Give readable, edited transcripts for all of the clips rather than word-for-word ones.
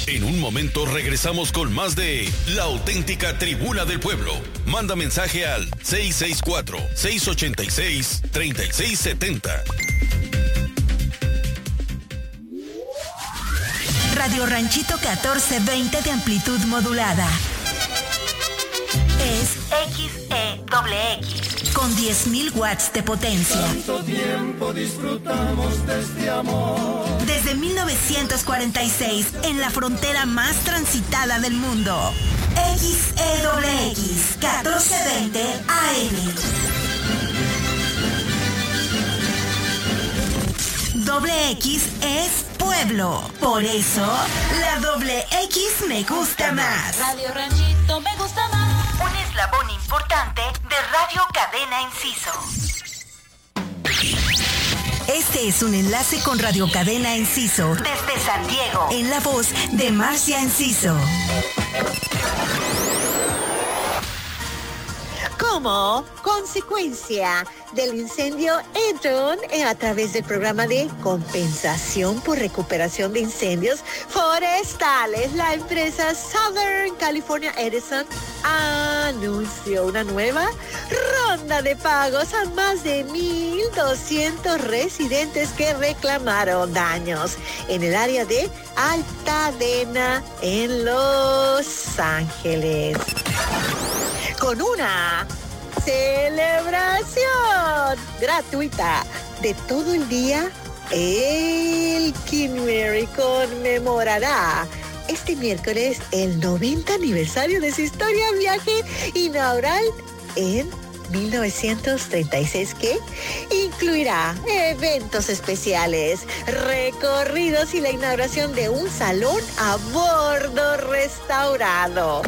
En un momento regresamos con más de La Auténtica Tribuna del Pueblo. Manda mensaje al 664-686-3670. Radio Ranchito 1420 de amplitud modulada. Es XEXX con 10.000 watts de potencia. Tanto tiempo disfrutamos de este amor. Desde 1946, en la frontera más transitada del mundo. XEXX 1420 AM. Doble X es pueblo. Por eso, la doble X me gusta más. Radio Ranchito me gusta más. Un eslabón importante de Radio Cadena Enciso. Este es un enlace con Radio Cadena Enciso desde San Diego, en la voz de Marcia Enciso. Como consecuencia del incendio Edron, a través del programa de compensación por recuperación de incendios forestales, la empresa Southern California Edison anunció una nueva ronda de pagos a más de 1,200 residentes que reclamaron daños en el área de Altadena en Los Ángeles. Con una celebración gratuita de todo el día, el Kinmary conmemorará este miércoles el 90 aniversario de su historia viaje inaugural en 1936, que incluirá eventos especiales, recorridos y la inauguración de un salón a bordo restaurado.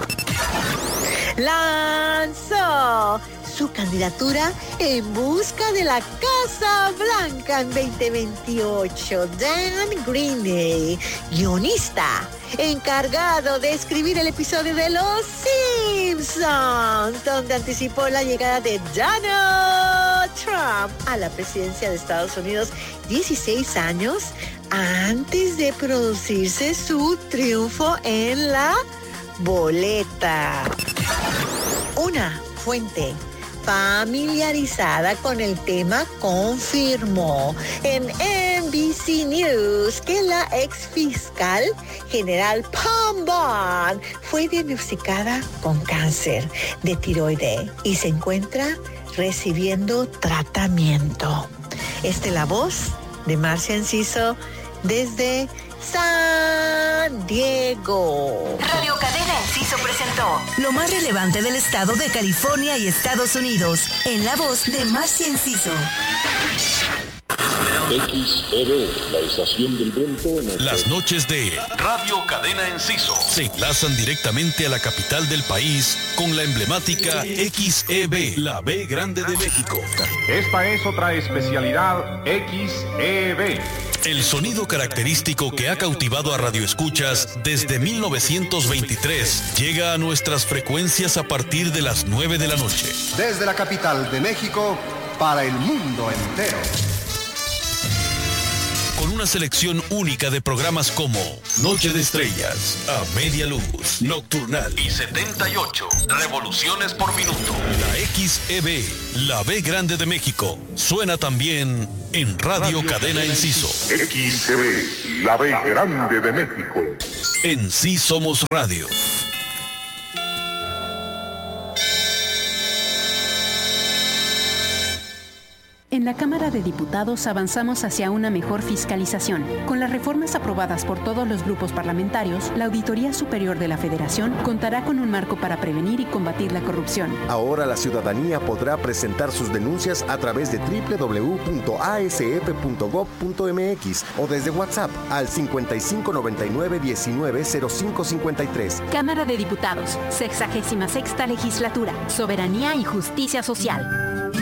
Lanzó su candidatura en busca de la Casa Blanca en 2028. Dan Greeney, guionista encargado de escribir el episodio de Los Simpsons, donde anticipó la llegada de Donald Trump a la presidencia de Estados Unidos 16 años antes de producirse su triunfo en la boleta. Una fuente familiarizada con el tema confirmó en NBC News que la ex fiscal general Pam Bondi fue diagnosticada con cáncer de tiroides y se encuentra recibiendo tratamiento. Esta es la voz de Marcia Enciso desde San Diego. Radio Cadena Enciso presentó lo más relevante del estado de California y Estados Unidos, en la voz de Marcia Enciso. XEB, la estación del viento. Las noches de Radio Cadena Enciso se enlazan directamente a la capital del país con la emblemática XEB, la B Grande de México. Esta es otra especialidad XEB. El sonido característico que ha cautivado a radioescuchas desde 1923 llega a nuestras frecuencias a partir de las 9 de la noche. Desde la capital de México para el mundo entero. Con una selección única de programas como Noche de Estrellas, A Media Luz, Nocturnal y 78 revoluciones por minuto. La XEB, la B Grande de México, suena también en Radio Cadena Enciso. XEB, la B Grande de México. En Sí Somos Radio. En la Cámara de Diputados avanzamos hacia una mejor fiscalización. Con las reformas aprobadas por todos los grupos parlamentarios, la Auditoría Superior de la Federación contará con un marco para prevenir y combatir la corrupción. Ahora la ciudadanía podrá presentar sus denuncias a través de www.asf.gov.mx o desde WhatsApp al 5599-190553. Cámara de Diputados, 66ª Legislatura, Soberanía y Justicia Social.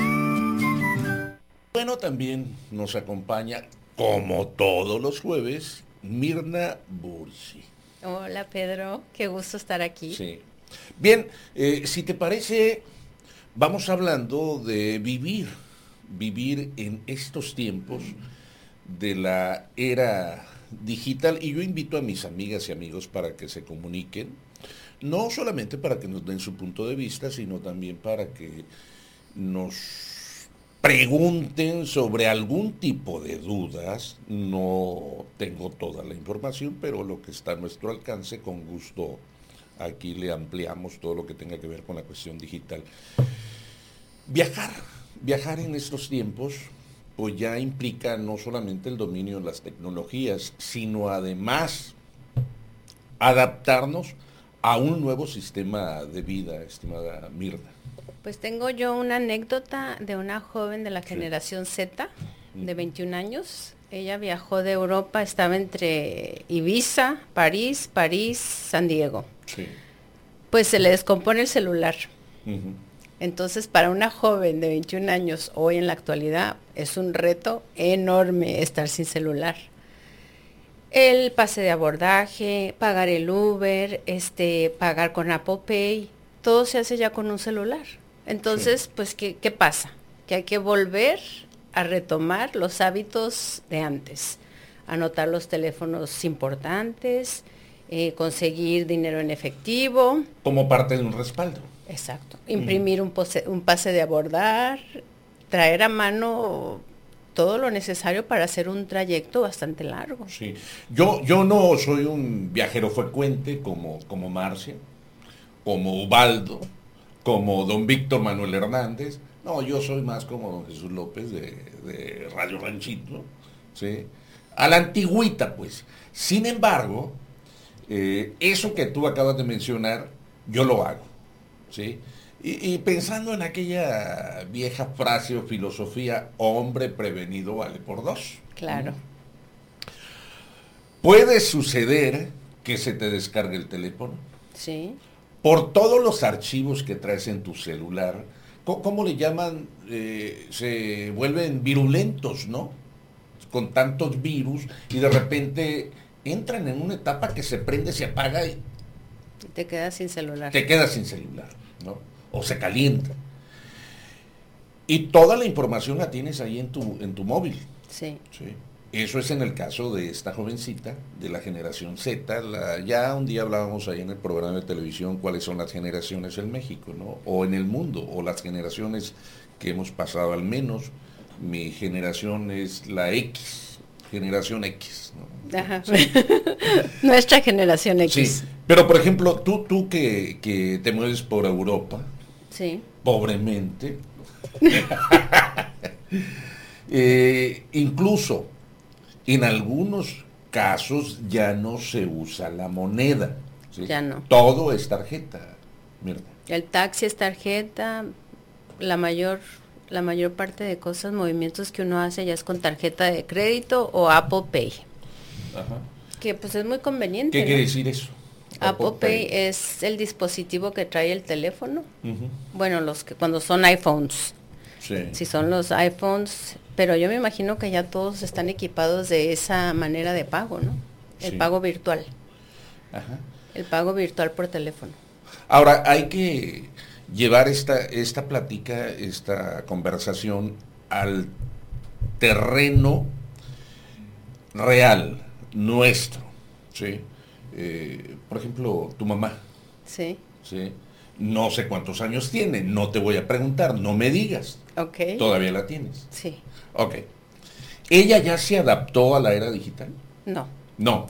Bueno, también nos acompaña, como todos los jueves, Mirna Bursi. Hola Pedro, qué gusto estar aquí. Sí. Bien, si te parece, vamos hablando de vivir en estos tiempos de la era digital, y yo invito a mis amigas y amigos para que se comuniquen, no solamente para que nos den su punto de vista, sino también para que nos pregunten sobre algún tipo de dudas. No tengo toda la información, pero lo que está a nuestro alcance, con gusto aquí le ampliamos todo lo que tenga que ver con la cuestión digital. Viajar en estos tiempos, pues ya implica no solamente el dominio de las tecnologías, sino además adaptarnos a un nuevo sistema de vida, estimada Mirna. Pues tengo yo una anécdota de una joven de la generación Z, de 21 años. Ella viajó de Europa, estaba entre Ibiza, París, San Diego. Sí. Pues se le descompone el celular. Uh-huh. Entonces, para una joven de 21 años, hoy en la actualidad, es un reto enorme estar sin celular. El pase de abordaje, pagar el Uber, pagar con Apple Pay, todo se hace ya con un celular. Entonces, sí. Pues, ¿qué pasa? Que hay que volver a retomar los hábitos de antes. Anotar los teléfonos importantes, conseguir dinero en efectivo. Como parte de un respaldo. Exacto. Imprimir un pase de abordar, traer a mano todo lo necesario para hacer un trayecto bastante largo. Sí. Yo no soy un viajero frecuente como Marcia, como Ubaldo, como don Víctor Manuel Hernández. No, yo soy más como don Jesús López de Radio Ranchito, ¿sí? A la antigüita, pues. Sin embargo, eso que tú acabas de mencionar, yo lo hago, ¿sí? Y pensando en aquella vieja frase o filosofía, hombre prevenido vale por dos. Claro. Puede suceder que se te descargue el teléfono. Sí. Por todos los archivos que traes en tu celular, ¿cómo le llaman? Se vuelven virulentos, ¿no? Con tantos virus, y de repente entran en una etapa que se prende, se apaga y te quedas sin celular. Te quedas sin celular, ¿no? O se calienta. Y toda la información la tienes ahí en tu móvil. Sí. Sí. Eso es en el caso de esta jovencita de la generación Z. Ya un día hablábamos ahí en el programa de televisión cuáles son las generaciones en México, ¿no? O en el mundo, o las generaciones que hemos pasado. Al menos mi generación es la X, generación X, ¿no? Ajá. Sí. Nuestra generación X. Sí. Pero por ejemplo, tú que te mueves por Europa, sí, pobremente, incluso en algunos casos ya no se usa la moneda, ¿sí? Ya no. Todo es tarjeta. Mira. El taxi es tarjeta, la mayor parte de cosas, movimientos que uno hace ya es con tarjeta de crédito o Apple Pay. Ajá. Que pues es muy conveniente. ¿Qué quiere decir eso? Apple Pay es el dispositivo que trae el teléfono. Uh-huh. Bueno, cuando son iPhones. Sí. Si son los iPhones, pero yo me imagino que ya todos están equipados de esa manera de pago, ¿no? El Sí. pago virtual. Ajá. El pago virtual por teléfono. Ahora, hay que llevar esta plática, esta conversación al terreno real, nuestro, ¿sí? Por ejemplo, tu mamá. Sí. ¿Sí? No sé cuántos años tiene, no te voy a preguntar, no me digas. Ok. ¿Todavía la tienes? Sí. Ok. ¿Ella ya se adaptó a la era digital? No. No.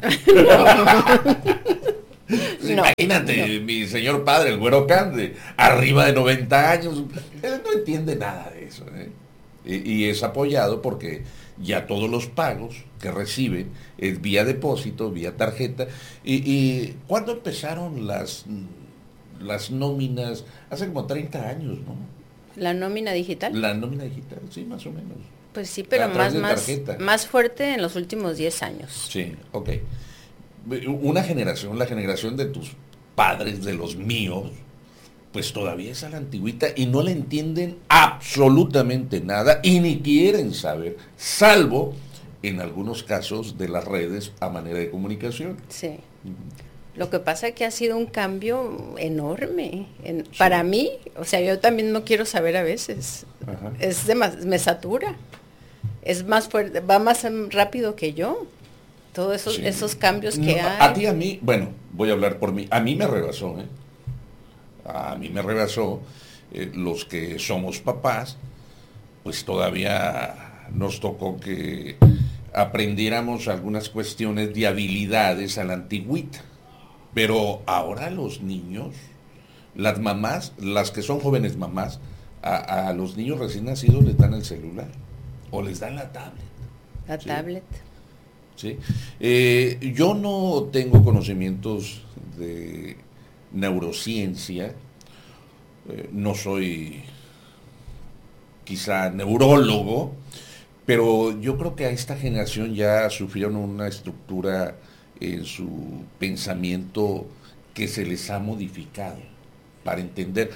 No. Imagínate, mi señor padre, el Güero Cande, arriba de 90 años, él no entiende nada de eso, ¿eh? Y es apoyado porque ya todos los pagos que reciben es vía depósito, vía tarjeta. ¿Y cuándo empezaron las nóminas? Hace como 30 años, ¿no? ¿La nómina digital? La nómina digital, sí, más o menos. Pues sí, pero más fuerte en los últimos 10 años. Sí, ok. Una generación, la generación de tus padres, de los míos, pues todavía es a la antigüita y no le entienden absolutamente nada y ni quieren saber, salvo en algunos casos de las redes a manera de comunicación. Sí. Lo que pasa es que ha sido un cambio enorme. Para mí, o sea, yo también no quiero saber a veces. Ajá. Me satura. Es más fuerte, va más rápido que yo. Todos Sí. esos cambios que hay. A ti, a mí, bueno, voy a hablar por mí. A mí me rebasó, ¿eh? A mí me rebasó. Los que somos papás, pues todavía nos tocó que aprendiéramos algunas cuestiones de habilidades a la antigüita. Pero ahora los niños, las mamás, las que son jóvenes mamás, a los niños recién nacidos les dan el celular o les dan la tablet. La tablet. ¿Sí? Yo no tengo conocimientos de neurociencia, no soy quizá neurólogo, pero yo creo que a esta generación ya sufrieron una estructura en su pensamiento que se les ha modificado para entender,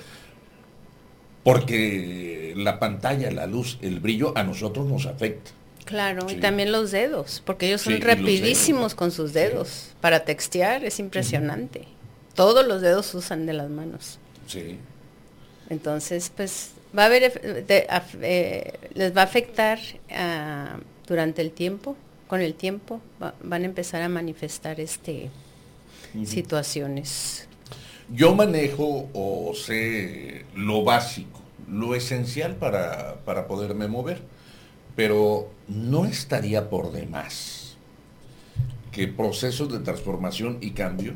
porque la pantalla, la luz, el brillo a nosotros nos afecta. Claro, Sí. y también los dedos, porque ellos son Sí, y los rapidísimos dedos. con sus dedos. Para textear es impresionante. Todos los dedos usan de las manos. Sí. Entonces, pues, va a haber, les va a afectar durante el tiempo, con el tiempo, van a empezar a manifestar situaciones. Yo manejo o sé lo básico, lo esencial para poderme mover, pero no estaría por demás que procesos de transformación y cambio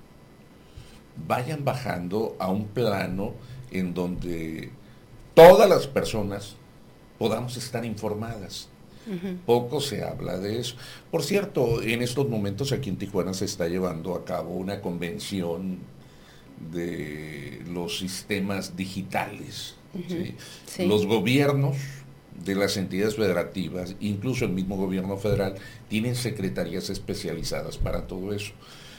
vayan bajando a un plano en donde todas las personas podamos estar informadas. Poco se habla de eso. Por cierto, en estos momentos aquí en Tijuana se está llevando a cabo una convención de los sistemas digitales. ¿Sí? Sí. Los gobiernos de las entidades federativas, incluso el mismo gobierno federal, tienen secretarías especializadas para todo eso.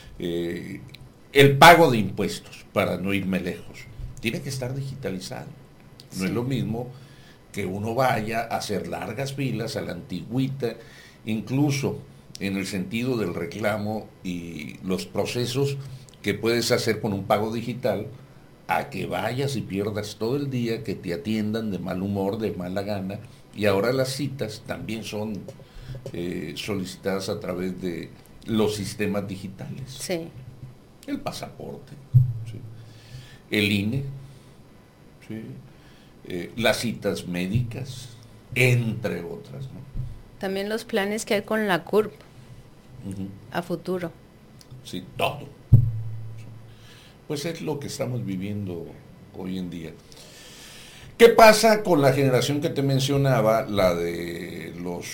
El pago de impuestos, para no irme lejos, tiene que estar digitalizado. No Sí. es lo mismo que uno vaya a hacer largas filas a la antigüita, incluso en el sentido del reclamo y los procesos que puedes hacer con un pago digital, a que vayas y pierdas todo el día, que te atiendan de mal humor, de mala gana, y ahora las citas también son solicitadas a través de los sistemas digitales. Sí. El pasaporte, ¿sí? El INE, ¿sí? Las citas médicas, entre otras, ¿no? También los planes que hay con la CURP a futuro. Sí, todo. Pues es lo que estamos viviendo hoy en día. ¿Qué pasa con la generación que te mencionaba, la de los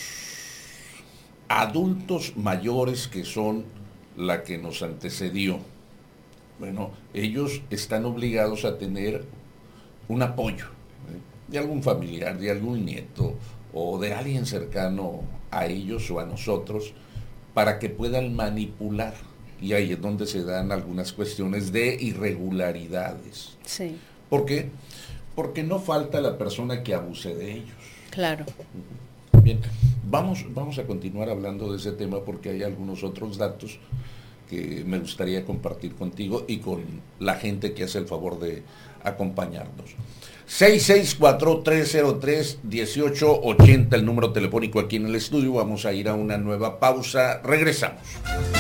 adultos mayores, que son la que nos antecedió? Bueno, ellos están obligados a tener un apoyo, de algún familiar, de algún nieto o de alguien cercano a ellos o a nosotros, para que puedan manipular. Y ahí es donde se dan algunas cuestiones de irregularidades. Sí. ¿Por qué? Porque no falta la persona que abuse de ellos. Claro. Bien, vamos a continuar hablando de ese tema, porque hay algunos otros datos que me gustaría compartir contigo y con la gente que hace el favor de acompañarnos. 664-303-1880, el número telefónico aquí en el estudio. Vamos a ir a una nueva pausa. Regresamos.